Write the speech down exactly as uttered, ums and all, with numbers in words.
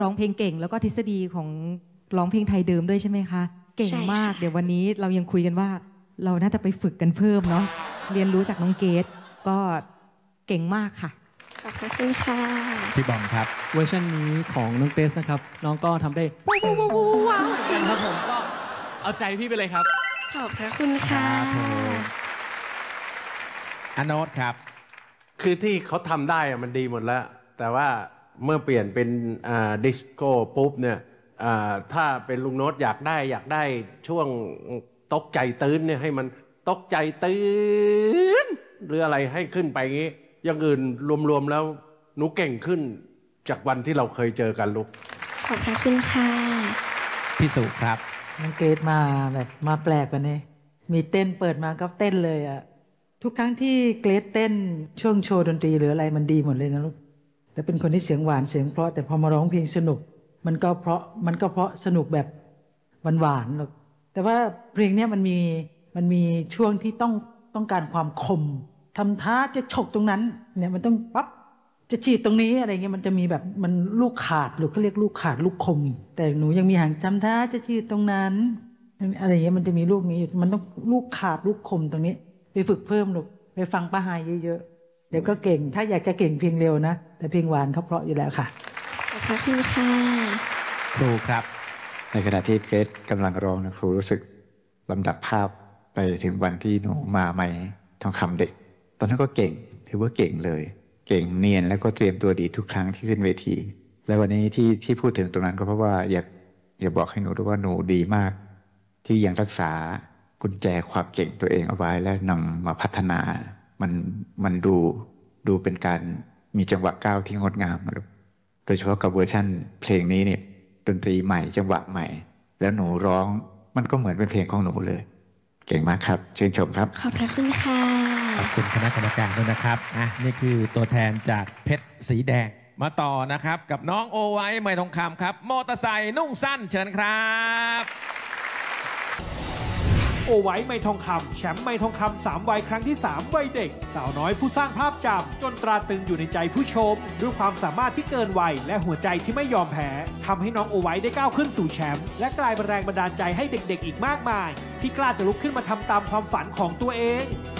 ร้องเพลงเก่งแล้วก็ทฤษฎีของร้องเพลงไทยเดิมด้วยใช่ไหมคะเก่งมากเดี๋ยววันนี้เรายังคุยกันว่าเราน่าจะไปฝึกกันเพิ่มเนาะเรียนรู้จากน้องเกดก็เก่งมากค่ะขอบคุณค่ะพี่บอมครับเวอร์ชันนี้ของน้องเกรซนะครับน้องก็ทำได้ว้าวว้าวว้าวกันครับผมก็เอาใจพี่ไปเลยครับขอบคุณค่ะอโนตครับคือที่เขาทำได้มันดีหมดแล้วแต่ว่าเมื่อเปลี่ยนเป็นดิสโก้ปุ๊บเนี่ยถ้าเป็นลุงโน้ตอยากได้อยากได้ช่วงตกใจตื้นเนี่ยให้มันตกใจตื้นหรืออะไรให้ขึ้นไปงี้อย่างอื่นรวมๆแล้วหนูเก่งขึ้นจากวันที่เราเคยเจอกันลูกขอบคุณค่ะพี่สุครับน้องเกรซมาแบบมาแปลกกว่านี้มีเต้นเปิดมาก็เต้นเลยอะทุกครั้งที่เกรซเต้นช่วงโชว์ดนตรีหรืออะไรมันดีหมดเลยนะลูกแต่เป็นคนที่เสียงหวานเสียงเพราะแต่พอมาร้องเพลงสนุกมันก็เพราะมันก็เพราะสนุกแบบหวานๆหรอกแต่ว่าเพลงนี้มันมีมันมีช่วงที่ต้องต้องการความคมทำท่าจะฉกตรงนั้นเนี่ยมันต้องปั๊บจะฉีดตรงนี้อะไรเงี้ยมันจะมีแบบมันลูกขาดหรือเขาเรียกลูกขาดลูกคมแต่หนูยังมีหางจำท่าจะฉีดตรงนั้นอะไรเงี้ยมันจะมีลูกนี้อยู่มันต้องลูกขาดลูกคมตรงนี้ไปฝึกเพิ่มลูกไปฟังป้าหายเยอะๆเดี๋ยวก็เก่งถ้าอยากจะเก่งเพลงเร็วนะแต่เพลงหวานเขาเพราะอยู่แล้วค่ะขอบคุณค่ะครูครับในขณะที่เกรซกำลังร้องนะครูรู้สึกลำดับภาพไปถึงวันที่หนูมาใหม่ทองคำเด็กตอนนั้นก็เก่งถือว่าเก่งเลยเก่งเนียนแล้วก็เตรียมตัวดีทุกครั้งที่ขึ้นเวทีและวันนี้ที่ที่พูดถึงตรงนั้นก็เพราะว่าอยากอยากบอกให้หนูรู้ว่าหนูดีมากที่ยังรักษากุญแจความเก่งตัวเองเอาไว้และนำมาพัฒนามันมันดูดูเป็นการมีจังหวะก้าวที่งดงามนะโดยเฉพาะกับเวอร์ชั่นเพลงนี้เนี่ยดนตรีใหม่จังหวะใหม่แล้วหนูร้องมันก็เหมือนเป็นเพลงของหนูเลยเก่งมากครับชื่นชมครับขอบพระคุณค่ะขอบคุณคณะกรรมการด้วยนะครับอ่ะนี่คือตัวแทนจากเพชรสีแดงมาต่อนะครับกับน้องโอไว้ไม้ทองคำครับมอเตอร์ไซค์นุ่งสั้นเชิญครับโอไว้ไม้ทองคำแชมป์ไม้ทองคำสามวัยครั้งที่สามวัยเด็กสาวน้อยผู้สร้างภาพจำจนตราตรึงอยู่ในใจผู้ชมด้วยความสามารถที่เกินวัยและหัวใจที่ไม่ยอมแพ้ทำให้น้องโอไว้ได้ก้าวขึ้นสู่แชมป์และกลายเป็นแรงบันดาลใจให้เด็กๆอีกมากมายที่กล้าจะลุกขึ้นมาทำตามความฝันของตัวเอง